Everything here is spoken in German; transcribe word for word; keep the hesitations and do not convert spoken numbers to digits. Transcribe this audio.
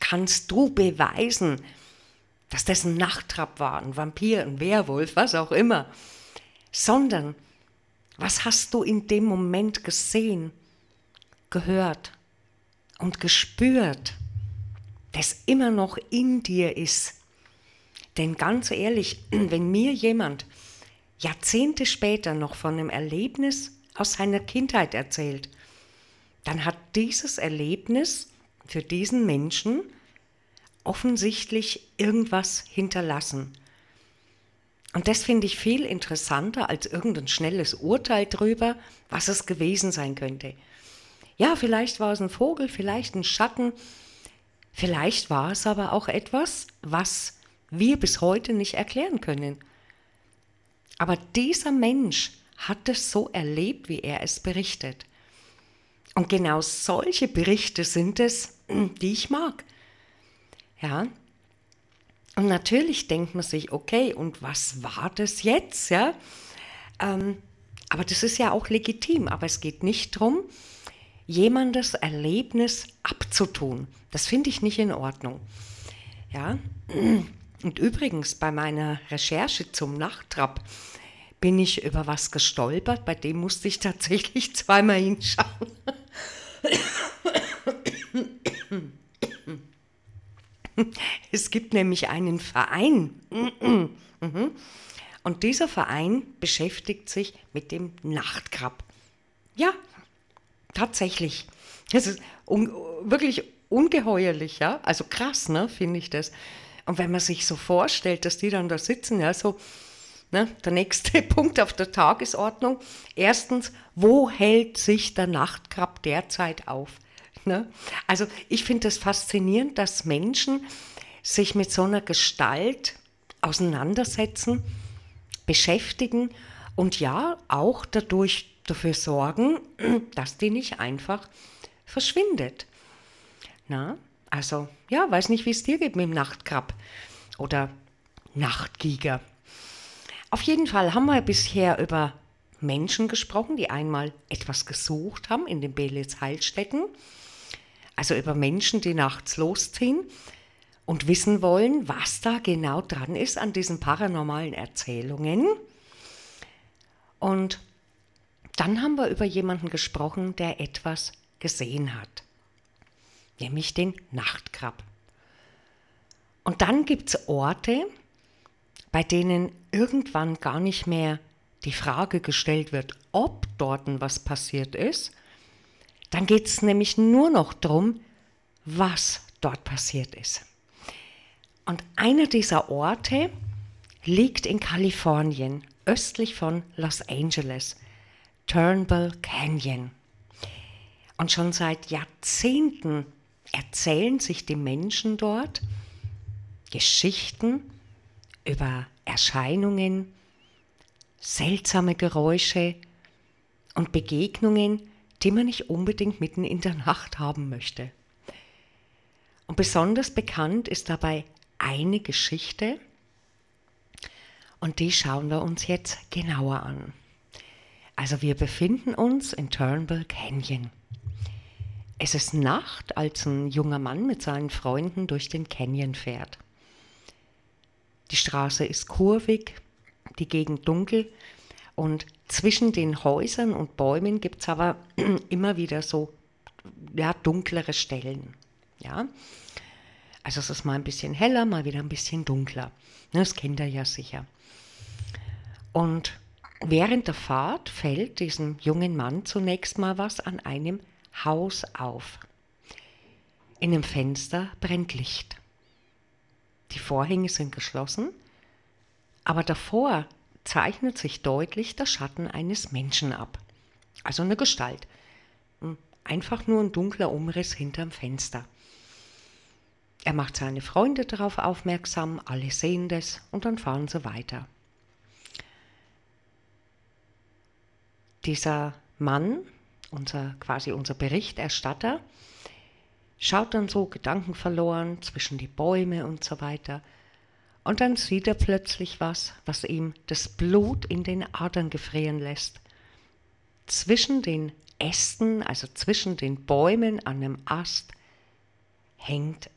kannst du beweisen, dass das ein Nachttrab war, ein Vampir, ein Werwolf, was auch immer, sondern was hast du in dem Moment gesehen, gehört und gespürt, das immer noch in dir ist. Denn ganz ehrlich, wenn mir jemand Jahrzehnte später noch von einem Erlebnis aus seiner Kindheit erzählt, dann hat dieses Erlebnis für diesen Menschen offensichtlich irgendwas hinterlassen. Und das finde ich viel interessanter als irgendein schnelles Urteil drüber, was es gewesen sein könnte. Ja, vielleicht war es ein Vogel, vielleicht ein Schatten, vielleicht war es aber auch etwas, was wir bis heute nicht erklären können. Aber dieser Mensch hat es so erlebt, wie er es berichtet. Und genau solche Berichte sind es, die ich mag. Ja. Und natürlich denkt man sich, okay, und was war das jetzt? Ja? Ähm, aber das ist ja auch legitim. Aber es geht nicht darum, jemandes Erlebnis abzutun. Das finde ich nicht in Ordnung. Ja? Und übrigens, bei meiner Recherche zum Nachttrab bin ich über was gestolpert, bei dem musste ich tatsächlich zweimal hinschauen. Es gibt nämlich einen Verein und dieser Verein beschäftigt sich mit dem Nachttrab. Ja, tatsächlich. Das ist un- wirklich ungeheuerlich, ja, also krass, ne, finde ich das. Und wenn man sich so vorstellt, dass die dann da sitzen, ja, so, ne, der nächste Punkt auf der Tagesordnung. Erstens, wo hält sich der Nachttrab derzeit auf? Ne? Also ich finde es das faszinierend, dass Menschen sich mit so einer Gestalt auseinandersetzen, beschäftigen und ja auch dadurch dafür sorgen, dass die nicht einfach verschwindet. Na? Also, ja, weiß nicht, wie es dir geht mit dem Nachttrab oder Nachtgiger. Auf jeden Fall haben wir bisher über Menschen gesprochen, die einmal etwas gesucht haben in den Belitz-Heilstätten. Also über Menschen, die nachts losziehen und wissen wollen, was da genau dran ist an diesen paranormalen Erzählungen. Und dann haben wir über jemanden gesprochen, der etwas gesehen hat, nämlich den Nachttrab. Und dann gibt es Orte, bei denen irgendwann gar nicht mehr die Frage gestellt wird, ob dort was passiert ist. Dann geht es nämlich nur noch darum, was dort passiert ist. Und einer dieser Orte liegt in Kalifornien, östlich von Los Angeles, Turnbull Canyon. Und schon seit Jahrzehnten erzählen sich die Menschen dort Geschichten über Erscheinungen, seltsame Geräusche und Begegnungen, die man nicht unbedingt mitten in der Nacht haben möchte. Und besonders bekannt ist dabei eine Geschichte und die schauen wir uns jetzt genauer an. Also wir befinden uns in Turnbull Canyon. Es ist Nacht, als ein junger Mann mit seinen Freunden durch den Canyon fährt. Die Straße ist kurvig, die Gegend dunkel und zwischen den Häusern und Bäumen gibt es aber immer wieder so ja, dunklere Stellen. Ja? Also es ist mal ein bisschen heller, mal wieder ein bisschen dunkler. Das kennt ihr ja sicher. Und während der Fahrt fällt diesem jungen Mann zunächst mal was an einem Haus auf. In einem Fenster brennt Licht. Die Vorhänge sind geschlossen, aber davor zeichnet sich deutlich der Schatten eines Menschen ab. Also eine Gestalt. Einfach nur ein dunkler Umriss hinterm Fenster. Er macht seine Freunde darauf aufmerksam, alle sehen das und dann fahren sie weiter. Dieser Mann, unser, quasi unser Berichterstatter, schaut dann so gedankenverloren zwischen die Bäume und so weiter. Und dann sieht er plötzlich was, was ihm das Blut in den Adern gefrieren lässt. Zwischen den Ästen, also zwischen den Bäumen an einem Ast, hängt